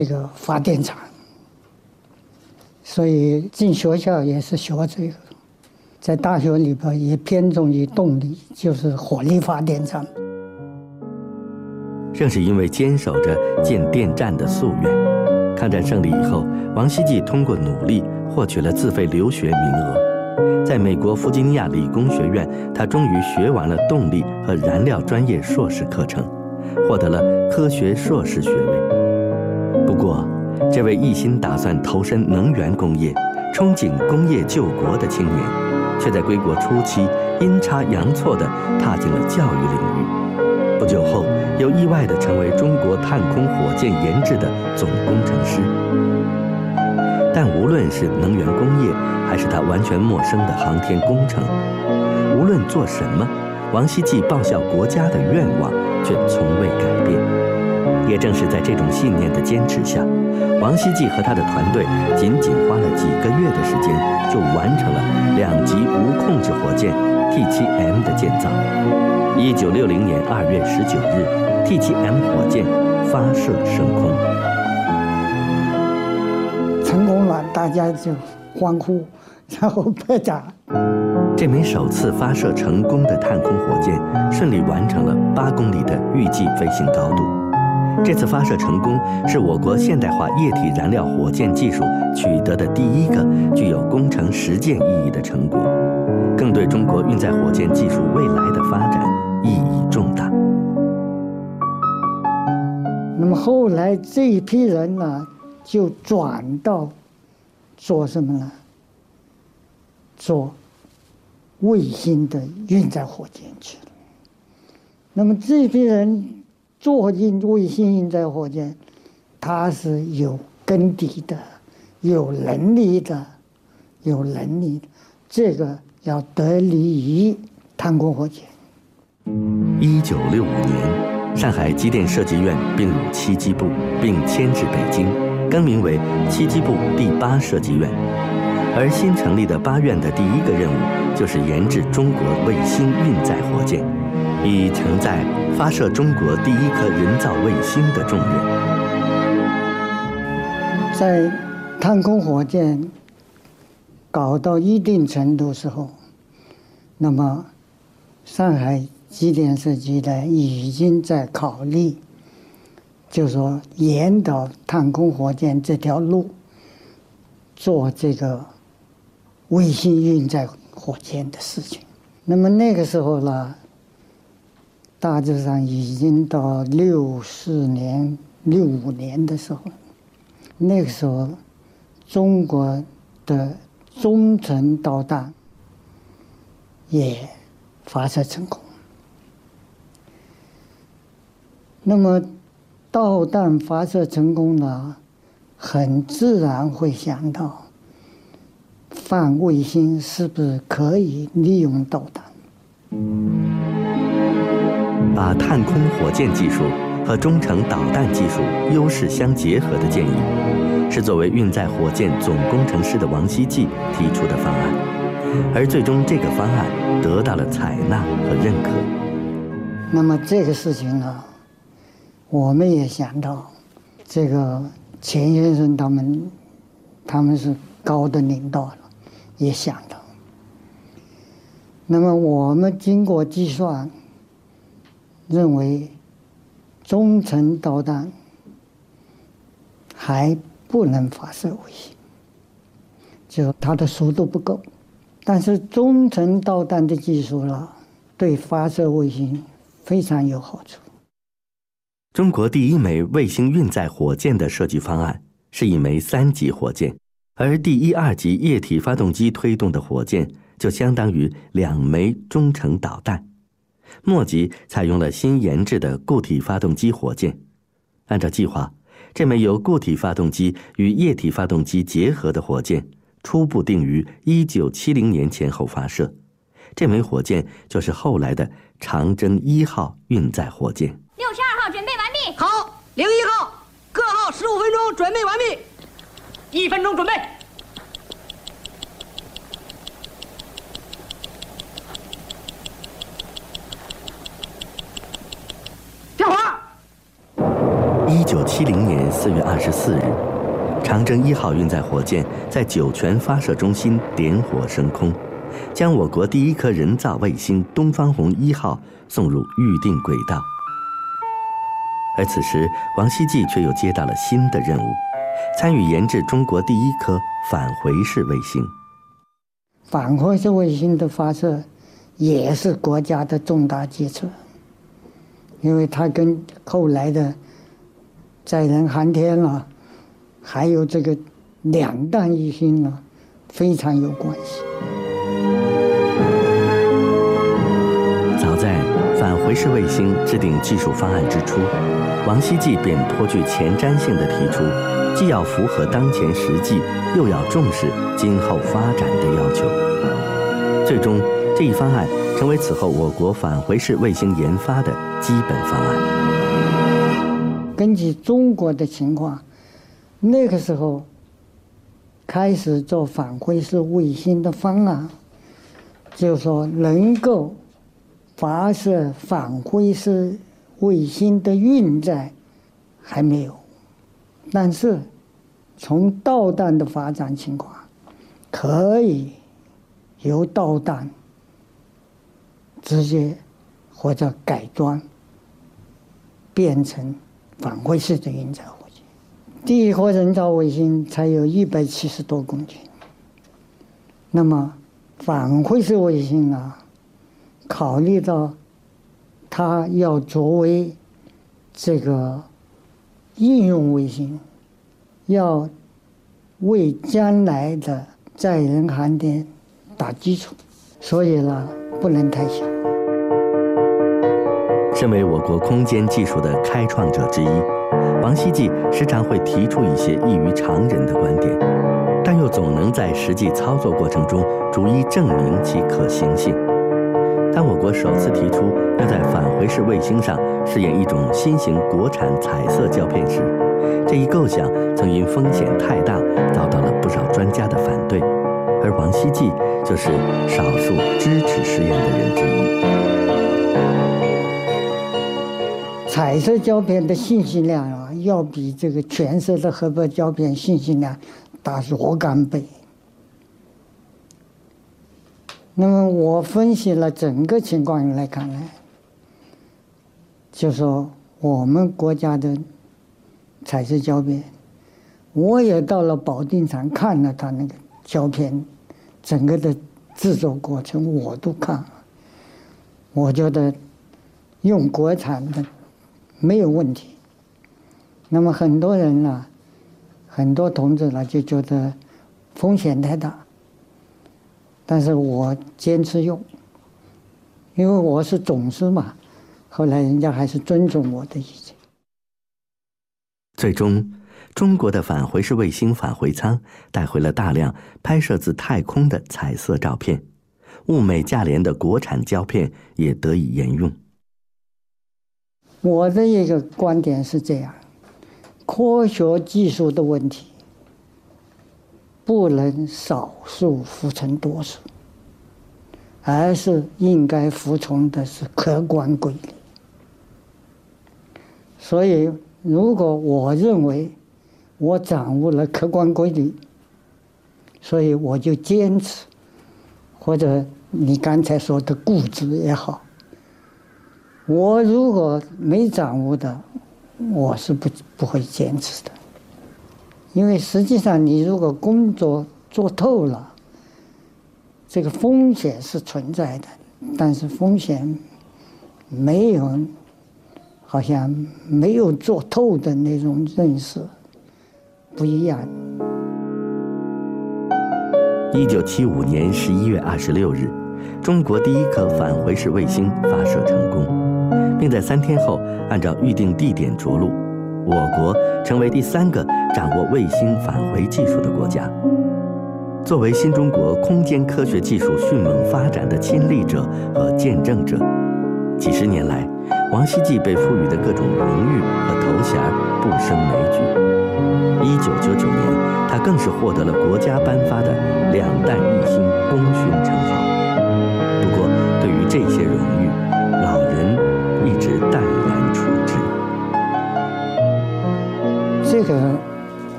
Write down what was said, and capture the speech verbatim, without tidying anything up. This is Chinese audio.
这个发电厂，所以进学校也是学这个，在大学里边也偏重于动力，就是火力发电厂。 正是因为坚守着建电站的夙愿，抗战胜利以后，王希季通过努力获取了自费留学名额。在美国弗吉尼亚理工学院，他终于学完了动力和燃料专业硕士课程，获得了科学硕士学位。不过，这位一心打算投身能源工业、憧憬工业救国的青年，却在归国初期阴差阳错地踏进了教育领域。不久后，又意外地成为中国太空火箭研制的总工程师。但无论是能源工业，还是他完全陌生的航天工程，无论做什么，王希季报效国家的愿望却从未改变。也正是在这种信念的坚持下，王希季和他的团队仅仅花了几个月的时间，就完成了两级无控制火箭 T 七 M 的建造。一九六零年二月十九日 ，T 七 M 火箭发射升空， 成功了，大家就欢呼，然后拍掌。 这枚首次发射成功的太空火箭顺利完成了八公里的预计飞行高度。这次发射成功是我国现代化液体燃料火箭技术取得的第一个具有工程实践意义的成果，更对中国运载火箭技术未来的发展意义重大。 那么后来这一批人呢，就转到做什么呢？做卫星的运载火箭去了。那么这批人做进卫星运载火箭，他是有根底的，有能力的，有能力的，这个要得力于太空火箭。 一九六五年，上海机电设计院并入七机部，并迁至北京，更名为七机部第八设计院。而新成立的八院的第一个任务，就是研制中国卫星运载火箭，以承载发射中国第一颗人造卫星的重任。 在太空火箭搞到一定程度时候，那么上海机电设计呢已经在考虑，就说沿导太空火箭这条路做这个卫星运载火箭的事情。那么那个时候呢，大致上已经到六四年、六五年的时候，那个时候中国的中程导弹也发射成功。那么导弹发射成功了，很自然会想到放卫星是不是可以利用导弹， 把太空火箭技术和中程导弹技术优势相结合的建议，是作为运载火箭总工程师的王希季提出的方案，而最终这个方案得到了采纳和认可。 那么这个事情呢，我们也想到，这个钱先生他们他们是高的领导了，也想到。那么我们经过计算，认为中程导弹还不能发射卫星，就它的速度不够。但是中程导弹的技术呢，对发射卫星非常有好处。 中国第一枚卫星运载火箭的设计方案是一枚三级火箭，而第一、二级液体发动机推动的火箭就相当于两枚中程导弹。末级采用了新研制的固体发动机火箭。按照计划，这枚由固体发动机与液体发动机结合的火箭初步定于一九七零年前后发射。这枚火箭就是后来的长征一号运载火箭。 六十二号准备完毕。 好，零一号，各号十五分钟准备完毕。 一分钟准备。 电话。 一九七零年四月二十四日，长征一号运载火箭在酒泉发射中心点火升空，将我国第一颗人造卫星东方红一号送入预定轨道。而此时，王希季却又接到了新的任务，参与研制中国第一颗返回式卫星。 返回式卫星的发射也是国家的重大决策，因为它跟后来的载人航天啊，还有这个两弹一星啊，非常有关系。 早在返回式卫星制定技术方案之初，王希季便颇具前瞻性地提出，既要符合当前实际，又要重视今后发展的要求。最终，这一方案成为此后我国返回式卫星研发的基本方案。 根据中国的情况，那个时候开始做返回式卫星的方案，就是说能够发射返回式卫星的运载还没有，但是从导弹的发展情况，可以由导弹直接或者改装变成返回式的运载火箭。第一颗人造卫星才有一百七十多公斤，那么返回式卫星啊，考虑到它要作为这个应用卫星，要为将来的载人航天打基础，所以呢，不能太小。 身为我国空间技术的开创者之一，王希季时常会提出一些异于常人的观点，但又总能在实际操作过程中逐一证明其可行性。当我国首次提出要在返回式卫星上试验一种新型国产彩色胶片时，这一构想曾因风险太大遭到了不少专家的反对，而王希季就是少数支持试验的人之一。 彩色胶片的信息量啊，要比这个全色的黑白胶片信息量大若干倍。那么我分析了整个情况来看呢，就说我们国家的彩色胶片，我也到了保定厂看了它那个胶片整个的制作过程，我都看了，我觉得用国产的没有问题。那么很多人呢，很多同志呢就觉得风险太大，但是我坚持用，因为我是总师嘛，后来人家还是尊重我的意见。 最终，中国的返回式卫星返回舱带回了大量拍摄自太空的彩色照片，物美价廉的国产胶片也得以沿用。 我的一个观点是这样，科学技术的问题不能少数服从多数，而是应该服从的是客观规律。所以如果我认为我掌握了客观规律，所以我就坚持，或者你刚才说的固执也好，我如果没掌握的，我是不不会坚持的。因为实际上你如果工作做透了，这个风险是存在的，但是风险没有好像没有做透的那种认识不一样。 一九七五年十一月二十六日，中国第一颗返回式卫星发射成功，并在三天后按照预定地点着陆。我国成为第三个掌握卫星返回技术的国家。作为新中国空间科学技术迅猛发展的亲历者和见证者，几十年来，王希季被赋予的各种荣誉和头衔不胜枚举。一九九九年，他更是获得了国家颁发的两弹一星功勋称号。不过，对于这些荣誉，老人一直淡然处之。 这这个